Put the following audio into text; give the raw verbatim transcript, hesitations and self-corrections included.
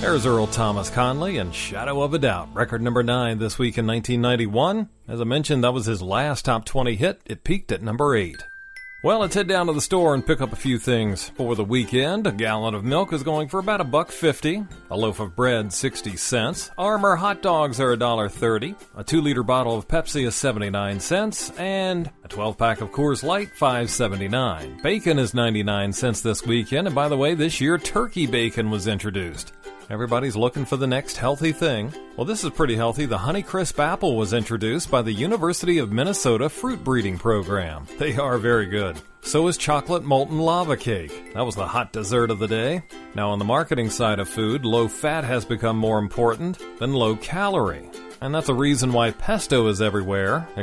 There's Earl Thomas Conley and Shadow of a Doubt, record number nine this week in nineteen ninety-one. As I mentioned, that was his last top twenty hit. It peaked at number eight. Well, let's head down to the store and pick up a few things. For the weekend, a gallon of milk is going for about a buck fifty. A loaf of bread, sixty cents. Armour hot dogs are a dollar thirty. A two-liter bottle of Pepsi is seventy-nine cents. And a twelve-pack of Coors Light, five seventy-nine. Bacon is ninety-nine cents this weekend. And by the way, this year, turkey bacon was introduced. Everybody's looking for the next healthy thing. Well, this is pretty healthy. The Honeycrisp apple was introduced by the University of Minnesota Fruit Breeding Program. They are very good. So is chocolate molten lava cake. That was the hot dessert of the day. Now, on the marketing side of food, low fat has become more important than low calorie. And that's a reason why pesto is everywhere,